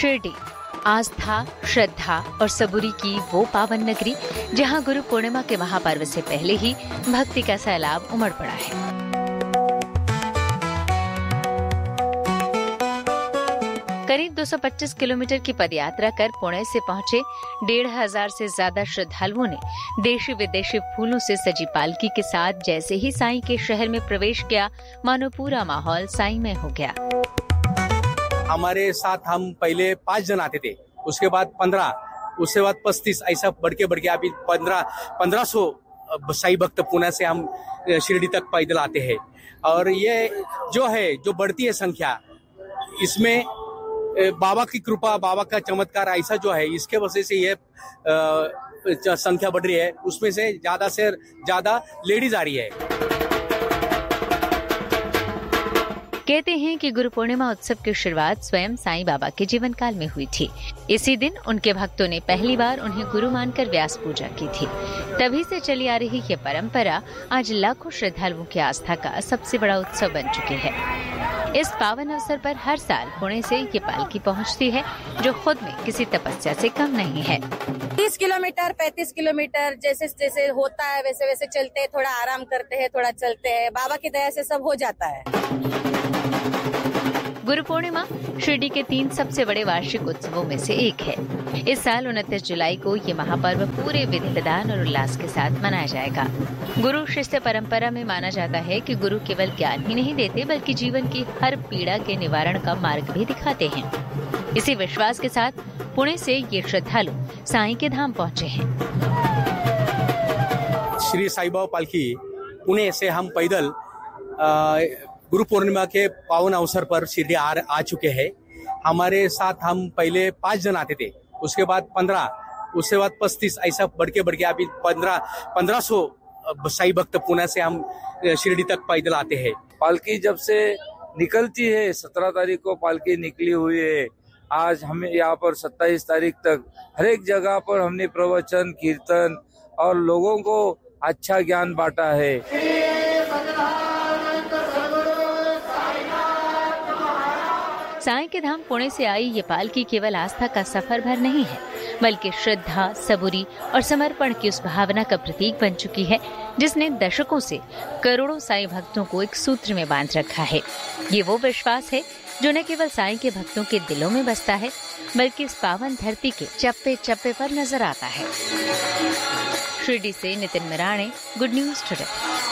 शिरडी आस्था, श्रद्धा और सबूरी की वो पावन नगरी जहां गुरु पूर्णिमा के महापर्व से पहले ही भक्ति का सैलाब उमड़ पड़ा है। करीब 225 किलोमीटर की पदयात्रा कर पुणे से पहुंचे 1500 से ज्यादा श्रद्धालुओं ने देशी विदेशी फूलों से सजी पालकी के साथ जैसे ही साईं के शहर में प्रवेश किया, मानो पूरा माहौल साईंमय हो गया। हमारे साथ हम पहले 5 जन आते थे, उसके बाद 15, उसके बाद 35, ऐसा बढ़ के अभी 1500 साई भक्त पुणे से हम शिरडी तक पैदल आते हैं। और ये जो बढ़ती है संख्या, इसमें बाबा की कृपा, बाबा का चमत्कार ऐसा जो है, इसके वजह से ये संख्या बढ़ रही है। उसमें से ज्यादा लेडीज आ रही है। कहते हैं कि गुरु पूर्णिमा उत्सव की शुरुआत स्वयं साईं बाबा के जीवन काल में हुई थी। इसी दिन उनके भक्तों ने पहली बार उन्हें गुरु मानकर व्यास पूजा की थी। तभी से चली आ रही ये परंपरा आज लाखों श्रद्धालुओं की आस्था का सबसे बड़ा उत्सव बन चुकी है। इस पावन अवसर पर हर साल पुणे से ये पालकी पहुंचती है, जो खुद में किसी तपस्या से कम नहीं है। 30 किलोमीटर 35 किलोमीटर जैसे होता है वैसे चलते हैं, थोड़ा आराम करते हैं, थोड़ा चलते हैं। बाबा की दया से सब हो जाता है। गुरु पूर्णिमा शिरडी के 3 सबसे बड़े वार्षिक उत्सवों में से एक है। इस साल 29 जुलाई को ये महापर्व पूरे विधि विधान और उल्लास के साथ मनाया जाएगा। गुरु शिष्य परंपरा में माना जाता है कि गुरु केवल ज्ञान ही नहीं देते, बल्कि जीवन की हर पीड़ा के निवारण का मार्ग भी दिखाते हैं। इसी विश्वास के साथ पुणे से ये श्रद्धालु साईं के धाम पहुँचे हैं। श्री साई बाबा पालकी पुणे से हम पैदल गुरु पूर्णिमा के पावन अवसर पर शिरडी आ चुके हैं। हमारे साथ हम पहले 5 जन आते थे, उसके बाद 15, उसके बाद 35, ऐसा बढ़ के अभी 1500 साई भक्त पुणे से हम शिरडी तक पैदल आते हैं। पालकी जब से निकलती है, 17 तारीख को पालकी निकली हुई है। आज हमें यहाँ पर 27 तारीख तक हर एक जगह पर हमने प्रवचन, कीर्तन और लोगों को अच्छा ज्ञान बांटा है। साईं के धाम पुणे से आई ये पालकी केवल आस्था का सफर भर नहीं है, बल्कि श्रद्धा, सबूरी और समर्पण की उस भावना का प्रतीक बन चुकी है, जिसने दशकों से करोड़ों साईं भक्तों को एक सूत्र में बांध रखा है। ये वो विश्वास है जो न केवल साईं के भक्तों के दिलों में बसता है, बल्कि इस पावन धरती के चप्पे चप्पे पर नजर आता है। शिरडी से नितिन मिराणे, गुड न्यूज टुडे।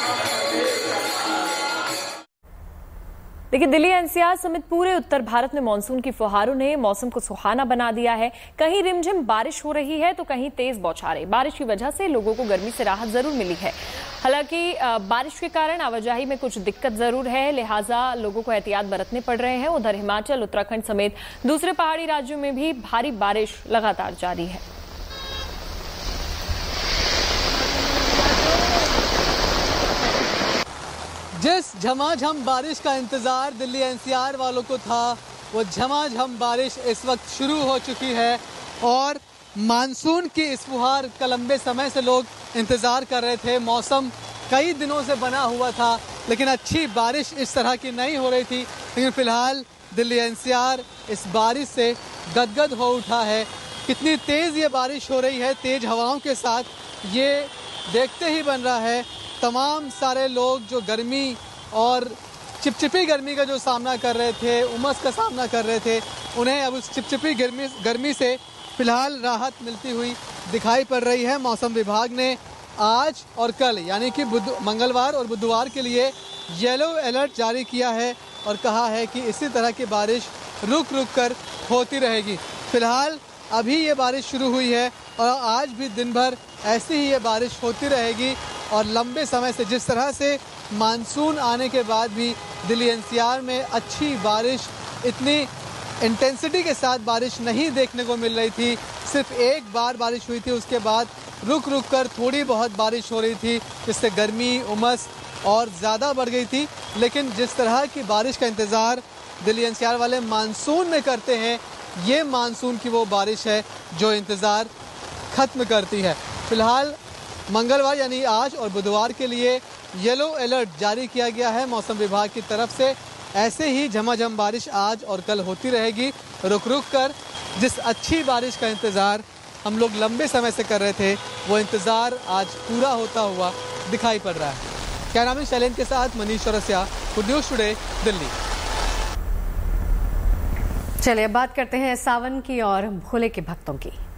देखिए, दिल्ली एनसीआर समेत पूरे उत्तर भारत में मानसून की फुहारों ने मौसम को सुहाना बना दिया है। कहीं रिमझिम बारिश हो रही है तो कहीं तेज बौछारें। बारिश की वजह से लोगों को गर्मी से राहत जरूर मिली है। हालांकि बारिश के कारण आवाजाही में कुछ दिक्कत जरूर है, लिहाजा लोगों को एहतियात बरतने पड़ रहे हैं। उधर हिमाचल, उत्तराखंड समेत दूसरे पहाड़ी राज्यों में भी भारी बारिश लगातार जारी है। जिस झमाझम बारिश का इंतजार दिल्ली एनसीआर वालों को था, वो झमाझम बारिश इस वक्त शुरू हो चुकी है। और मानसून की इस फुहार का लंबे समय से लोग इंतजार कर रहे थे। मौसम कई दिनों से बना हुआ था, लेकिन अच्छी बारिश इस तरह की नहीं हो रही थी। लेकिन फिलहाल दिल्ली एनसीआर इस बारिश से गदगद हो उठा है। कितनी तेज ये बारिश हो रही है, तेज हवाओं के साथ, ये देखते ही बन रहा है तमाम सारे लोग जो गर्मी और चिपचिपी गर्मी का जो सामना कर रहे थे, उमस का सामना कर रहे थे, उन्हें अब उस चिपचिपी गर्मी से फिलहाल राहत मिलती हुई दिखाई पड़ रही है। मौसम विभाग ने आज और कल यानी कि मंगलवार और बुधवार के लिए येलो अलर्ट जारी किया है और कहा है कि इसी तरह की बारिश रुक रुक कर होती रहेगी। फिलहाल अभी ये बारिश शुरू हुई है और आज भी दिन भर ऐसी ही ये बारिश होती रहेगी। और लंबे समय से जिस तरह से मानसून आने के बाद भी दिल्ली एनसीआर में अच्छी बारिश, इतनी इंटेंसिटी के साथ बारिश नहीं देखने को मिल रही थी। सिर्फ एक बार बारिश हुई थी, उसके बाद रुक रुक कर थोड़ी बहुत बारिश हो रही थी, जिससे गर्मी, उमस और ज़्यादा बढ़ गई थी। लेकिन जिस तरह की बारिश का इंतज़ार दिल्ली एनसीआर वाले मानसून में करते हैं, ये मानसून की वो बारिश है जो इंतज़ार ख़त्म करती है। फिलहाल मंगलवार यानी आज और बुधवार के लिए येलो अलर्ट जारी किया गया है मौसम विभाग की तरफ से। ऐसे ही झमाझम बारिश आज और कल होती रहेगी, रुक रुक कर। जिस अच्छी बारिश का इंतज़ार हम लोग लंबे समय से कर रहे थे, वो इंतज़ार आज पूरा होता हुआ दिखाई पड़ रहा है। कैमरामैन शैलेंद्र के साथ Manish Chaurasia, good news today, Delhi. चलिए अब बात करते हैं सावन की और भोले के भक्तों की।